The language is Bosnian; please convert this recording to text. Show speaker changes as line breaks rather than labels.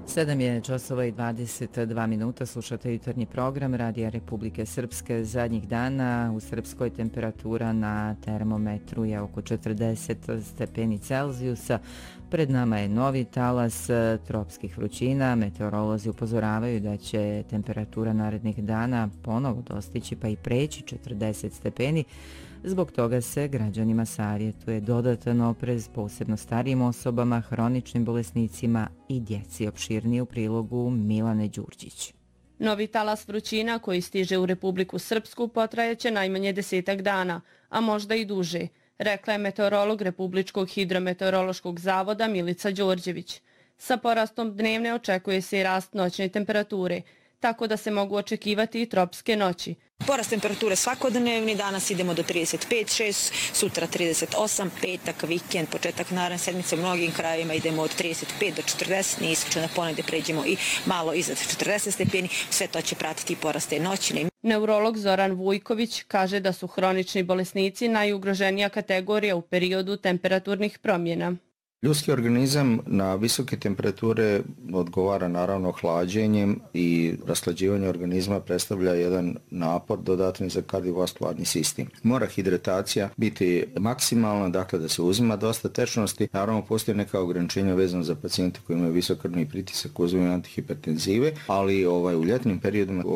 7 je časova i 22 minuta, slušate jutarnji program Radija Republike Srpske. Zadnjih dana u Srpskoj temperatura na termometru je oko 40 stepeni Celzijusa. Pred nama je novi talas tropskih vrućina. Meteorolozi upozoravaju da će temperatura narednih dana ponovo dostići pa i preći 40 stepeni. Zbog toga se građanima savjetuje dodatan oprez, posebno starijim osobama, hroničnim bolesnicima i djeci. Opširnije u prilogu Milane Đurđić.
Novi talas vrućina koji stiže u Republiku Srpsku potrajeće najmanje 10 dana, a možda i duže, rekla je meteorolog Republičkog hidrometeorološkog zavoda Milica Đorđević. Sa porastom dnevne očekuje se i rast noćne temperature, tako da se mogu očekivati i tropske noći.
Porast temperature svakodnevni, danas idemo do 35-6, sutra 38, petak, vikend, početak naredne sedmice u mnogim krajevima idemo od 35 do 40, neisključeno ponedje pređemo i malo iznad 40 stepeni, sve to će pratiti poraste noćne.
Neurolog Zoran Vujković kaže da su hronični bolesnici najugroženija kategorija u periodu temperaturnih promjena.
Ljudski organizam na visoke temperature odgovara naravno hlađenjem i rashlađivanje organizma predstavlja jedan napor dodatni za kardiovaskularni sistem. Mora hidratacija biti maksimalna, dakle da se uzima dosta tečnosti. Naravno postoje neka ograničenja vezano za pacijente koji imaju visok krvni pritisak, uzimaju antihipertenzive, ali u ljetnim periodima